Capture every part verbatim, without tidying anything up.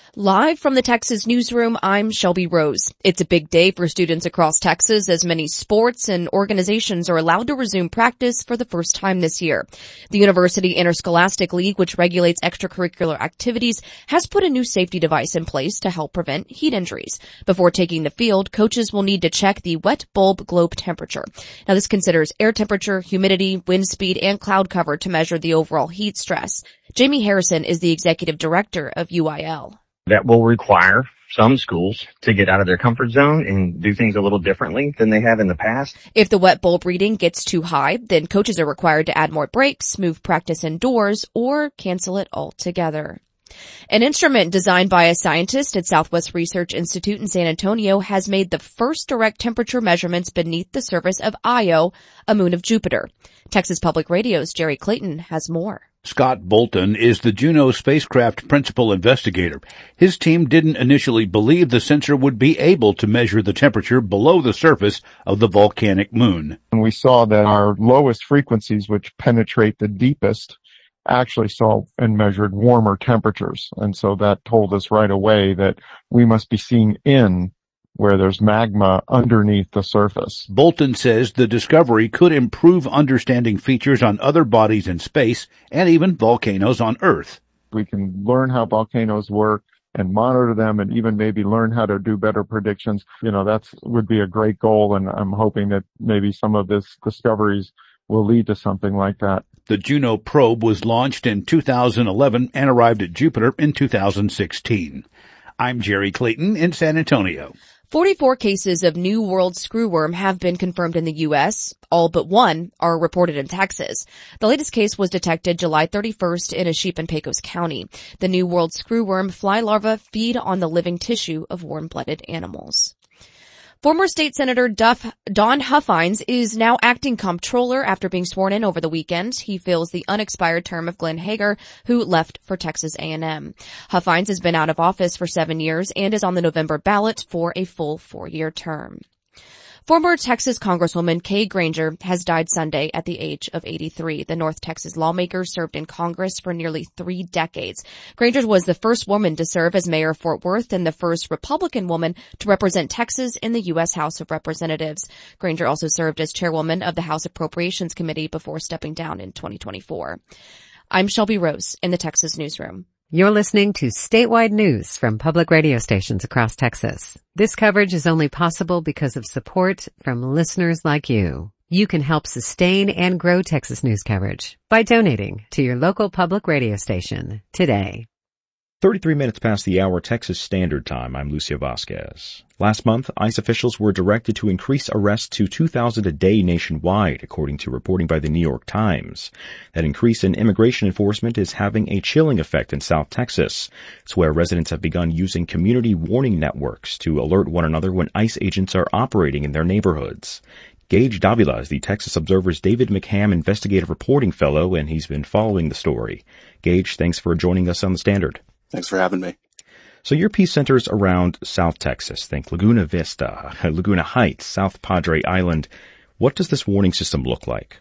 Live from the Texas newsroom, I'm Shelby Rose. It's a big day for students across Texas as many sports and organizations are allowed to resume practice for the first time this year. The University Interscholastic League, which regulates extracurricular activities, has put a new safety device in place to help prevent heat injuries. Before taking the field, coaches will need to check the wet bulb globe temperature. Now, this considers air temperature, humidity, wind speed, and cloud cover to measure the overall heat stress. Jamie Harrison is the executive director of U I L. That will require some schools to get out of their comfort zone and do things a little differently than they have in the past. If the wet bulb reading gets too high, then coaches are required to add more breaks, move practice indoors, or cancel it altogether. An instrument designed by a scientist at Southwest Research Institute in San Antonio has made the first direct temperature measurements beneath the surface of Io, a moon of Jupiter. Texas Public Radio's Jerry Clayton has more. Scott Bolton is the Juno spacecraft principal investigator. His team didn't initially believe the sensor would be able to measure the temperature below the surface of the volcanic moon. And we saw that our lowest frequencies, which penetrate the deepest, actually saw and measured warmer temperatures. And so that told us right away that we must be seeing in where there's magma underneath the surface. Bolton says the discovery could improve understanding features on other bodies in space and even volcanoes on Earth. We can learn how volcanoes work and monitor them and even maybe learn how to do better predictions. You know, that's would be a great goal, and I'm hoping that maybe some of this discoveries will lead to something like that. The Juno probe was launched in two thousand eleven and arrived at Jupiter in two thousand sixteen. I'm Jerry Clayton in San Antonio. forty-four cases of New World screwworm have been confirmed in the U S. All but one are reported in Texas. The latest case was detected July thirty-first in a sheep in Pecos County. The New World screwworm fly larvae feed on the living tissue of warm-blooded animals. Former State Senator Duff, Don Huffines is now acting comptroller after being sworn in over the weekend. He fills the unexpired term of Glenn Hager, who left for Texas A and M. Huffines has been out of office for seven years and is on the November ballot for a full four-year term. Former Texas Congresswoman Kay Granger has died Sunday at the age of eighty-three. The North Texas lawmaker served in Congress for nearly three decades. Granger was the first woman to serve as mayor of Fort Worth and the first Republican woman to represent Texas in the U S House of Representatives. Granger also served as chairwoman of the House Appropriations Committee before stepping down in twenty twenty-four. I'm Shelby Rose in the Texas newsroom. You're listening to statewide news from public radio stations across Texas. This coverage is only possible because of support from listeners like you. You can help sustain and grow Texas news coverage by donating to your local public radio station today. thirty-three minutes past the hour Texas Standard Time. I'm Lucio Vasquez. Last month, ICE officials were directed to increase arrests to two thousand a day nationwide, according to reporting by the New York Times. That increase in immigration enforcement is having a chilling effect in South Texas. It's where residents have begun using community warning networks to alert one another when ICE agents are operating in their neighborhoods. Gage Davila is the Texas Observer's David McCam Investigative Reporting Fellow, and he's been following the story. Gage, thanks for joining us on the Standard. Thanks for having me. So your piece centers around South Texas. Think Laguna Vista, Laguna Heights, South Padre Island. What does this warning system look like?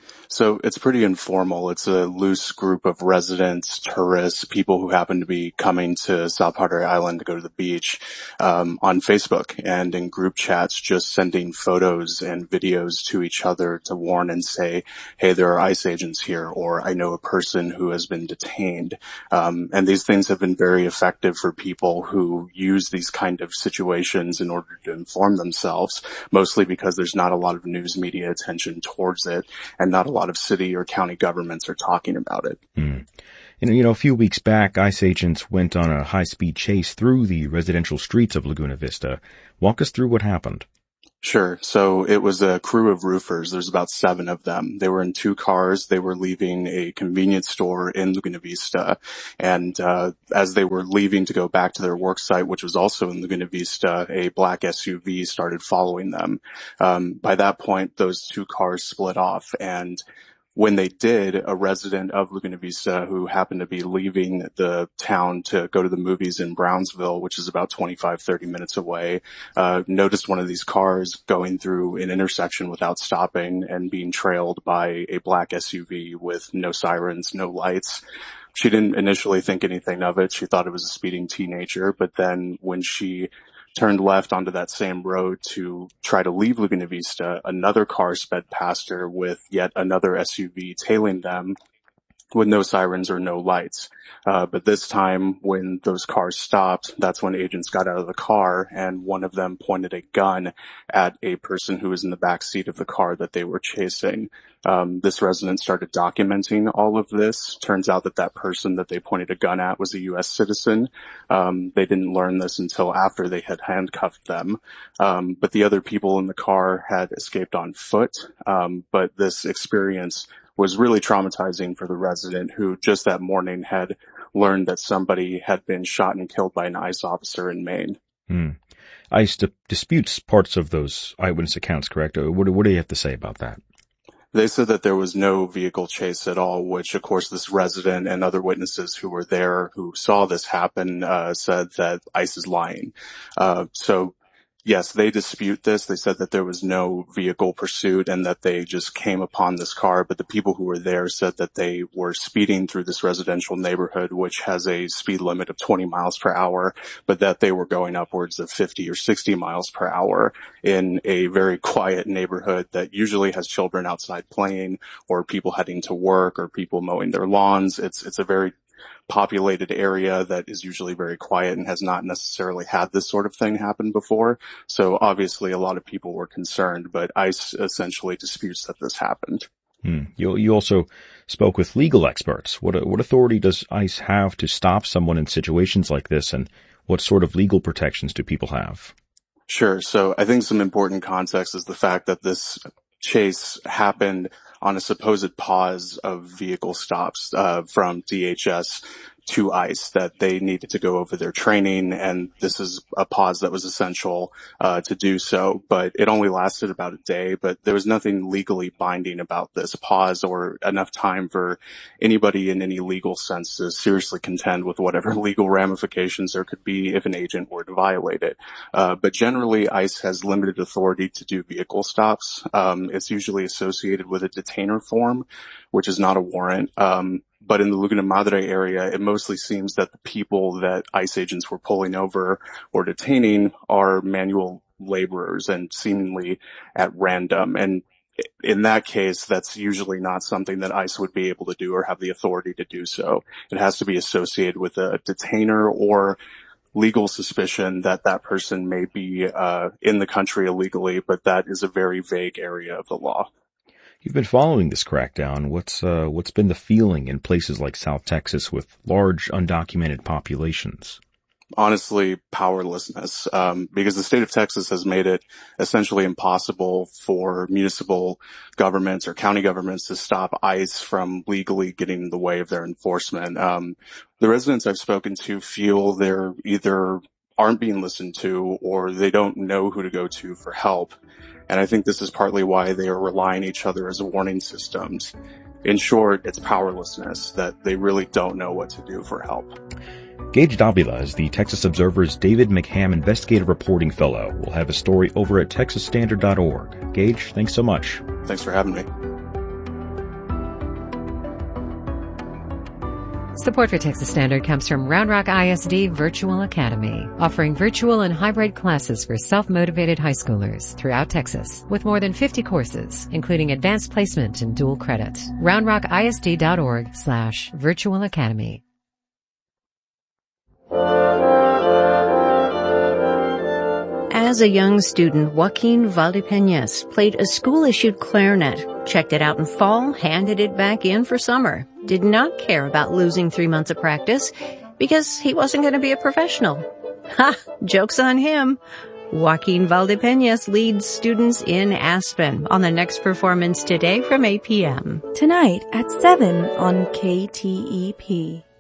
So it's pretty informal. It's a loose group of residents, tourists, people who happen to be coming to South Padre Island to go to the beach, um, on Facebook and in group chats, just sending photos and videos to each other to warn and say, hey, there are ICE agents here, or I know a person who has been detained. Um, and these things have been very effective for people who use these kind of situations in order to inform themselves, mostly because there's not a lot of news media attention towards it and not a lot of city or county governments are talking about it. Mm. And, you know, a few weeks back, ICE agents went on a high-speed chase through the residential streets of Laguna Vista. Walk us through what happened. Sure. So it was a crew of roofers. There's about seven of them. They were in two cars. They were leaving a convenience store in Laguna Vista. And uh as they were leaving to go back to their work site, which was also in Laguna Vista, a black S U V started following them. Um By that point, those two cars split off, and when they did, a resident of Laguna Vista who happened to be leaving the town to go to the movies in Brownsville, which is about twenty-five, thirty minutes away, uh, noticed one of these cars going through an intersection without stopping and being trailed by a black S U V with no sirens, no lights. She didn't initially think anything of it. She thought it was a speeding teenager, but then when she turned left onto that same road to try to leave Laguna Vista, another car sped past her with yet another S U V tailing them, with no sirens or no lights. Uh, but this time when those cars stopped, that's when agents got out of the car and one of them pointed a gun at a person who was in the back seat of the car that they were chasing. Um, this resident started documenting all of this. Turns out that that person that they pointed a gun at was a U S citizen. Um, they didn't learn this until after they had handcuffed them. Um, but the other people in the car had escaped on foot. Um, but this experience was really traumatizing for the resident who just that morning had learned that somebody had been shot and killed by an ICE officer in Maine. Hmm. ICE di- disputes parts of those eyewitness accounts, correct? What, what do you have to say about that? They said that there was no vehicle chase at all, which of course this resident and other witnesses who were there who saw this happen uh, said that ICE is lying. Uh, so yes, they dispute this. They said that there was no vehicle pursuit and that they just came upon this car. But the people who were there said that they were speeding through this residential neighborhood, which has a speed limit of twenty miles per hour, but that they were going upwards of fifty or sixty miles per hour in a very quiet neighborhood that usually has children outside playing or people heading to work or people mowing their lawns. It's, it's a very populated area that is usually very quiet and has not necessarily had this sort of thing happen before. So obviously a lot of people were concerned, but ICE essentially disputes that this happened. Hmm. You, you also spoke with legal experts. What, what authority does ICE have to stop someone in situations like this, and what sort of legal protections do people have? Sure. So I think some important context is the fact that this chase happened on a supposed pause of vehicle stops uh, from D H S to ICE, that they needed to go over their training, and this is a pause that was essential uh, to do so. But it only lasted about a day, but there was nothing legally binding about this pause or enough time for anybody in any legal sense to seriously contend with whatever legal ramifications there could be if an agent were to violate it. Uh, but generally, ICE has limited authority to do vehicle stops. Um, it's usually associated with a detainer form, which is not a warrant. Um, But in the Laguna Madre area, it mostly seems that the people that ICE agents were pulling over or detaining are manual laborers and seemingly at random. And in that case, that's usually not something that ICE would be able to do or have the authority to do so. It has to be associated with a detainer or legal suspicion that that person may be uh in the country illegally, but that is a very vague area of the law. You've been following this crackdown. What's uh, what's been the feeling in places like South Texas with large undocumented populations? Honestly, powerlessness, um, because the state of Texas has made it essentially impossible for municipal governments or county governments to stop ICE from legally getting in the way of their enforcement. Um, the residents I've spoken to feel they're either aren't being listened to or they don't know who to go to for help. And I think this is partly why they are relying on each other as warning systems. In short, it's powerlessness, that they really don't know what to do for help. Gage Davila is the Texas Observer's David McHam Investigative Reporting Fellow. We'll have a story over at texas standard dot org. Gage, thanks so much. Thanks for having me. Support for Texas Standard comes from Round Rock I S D Virtual Academy, offering virtual and hybrid classes for self-motivated high schoolers throughout Texas, with more than fifty courses, including advanced placement and dual credit. round rock I S D dot org slash virtual academy. As a young student, Joaquin Valdepeñas played a school-issued clarinet, checked it out in fall, handed it back in for summer. Did not care about losing three months of practice because he wasn't going to be a professional. Ha! Joke's on him. Joaquin Valdepeñas leads students in Aspen on the next performance today from eight p.m. Tonight at seven on K T E P.